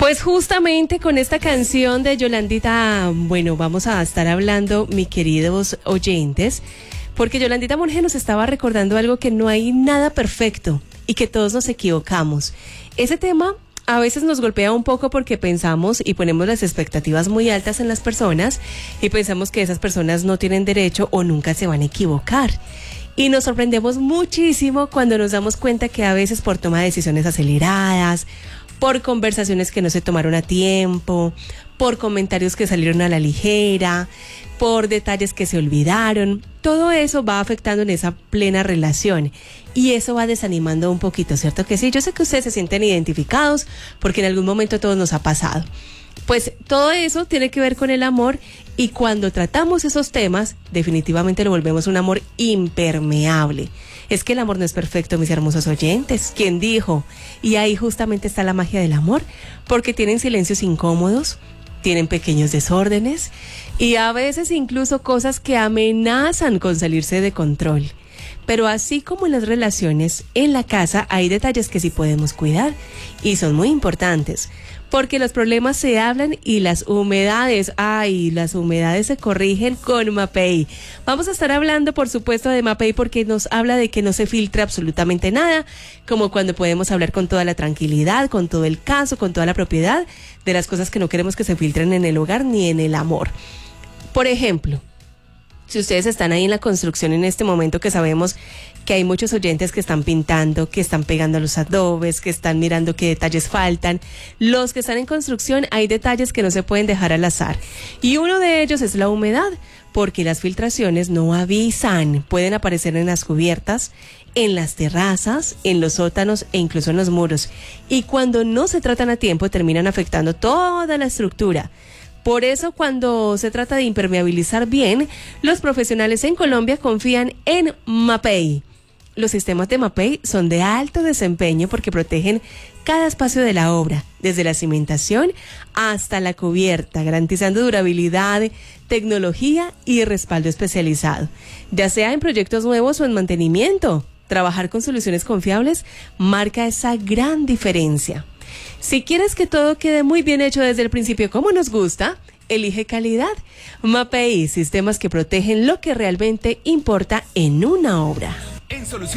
Pues justamente con esta canción de Yolandita, bueno, vamos a estar hablando, mis queridos oyentes, porque Yolandita Monge nos estaba recordando algo, que no hay nada perfecto y que todos nos equivocamos. Ese tema a veces nos golpea un poco porque pensamos y ponemos las expectativas muy altas en las personas y pensamos que esas personas no tienen derecho o nunca se van a equivocar. Y nos sorprendemos muchísimo cuando nos damos cuenta que a veces por toma de decisiones aceleradas, por conversaciones que no se tomaron a tiempo, por comentarios que salieron a la ligera, por detalles que se olvidaron, todo eso va afectando en esa plena relación y eso va desanimando un poquito, ¿cierto que sí? Yo sé que ustedes se sienten identificados porque en algún momento a todos nos ha pasado. Pues todo eso tiene que ver con el amor y cuando tratamos esos temas, definitivamente lo volvemos un amor impermeable. Es que el amor no es perfecto, mis hermosos oyentes. ¿Quién dijo? Y ahí justamente está la magia del amor, porque tienen silencios incómodos, tienen pequeños desórdenes y a veces incluso cosas que amenazan con salirse de control. Pero así como en las relaciones, en la casa hay detalles que sí podemos cuidar y son muy importantes, porque los problemas se hablan y las humedades se corrigen con Mapei. Vamos a estar hablando, por supuesto, de Mapei porque nos habla de que no se filtra absolutamente nada, como cuando podemos hablar con toda la tranquilidad, con todo el caso, con toda la propiedad de las cosas que no queremos que se filtren en el hogar ni en el amor. Por ejemplo, si ustedes están ahí en la construcción en este momento, que sabemos que hay muchos oyentes que están pintando, que están pegando los adobes, que están mirando qué detalles faltan, los que están en construcción hay detalles que no se pueden dejar al azar. Y uno de ellos es la humedad, porque las filtraciones no avisan, pueden aparecer en las cubiertas, en las terrazas, en los sótanos e incluso en los muros. Y cuando no se tratan a tiempo terminan afectando toda la estructura. Por eso, cuando se trata de impermeabilizar bien, los profesionales en Colombia confían en Mapei. Los sistemas de Mapei son de alto desempeño porque protegen cada espacio de la obra, desde la cimentación hasta la cubierta, garantizando durabilidad, tecnología y respaldo especializado, ya sea en proyectos nuevos o en mantenimiento. Trabajar con soluciones confiables marca esa gran diferencia. Si quieres que todo quede muy bien hecho desde el principio como nos gusta, elige calidad. Mapei, sistemas que protegen lo que realmente importa en una obra.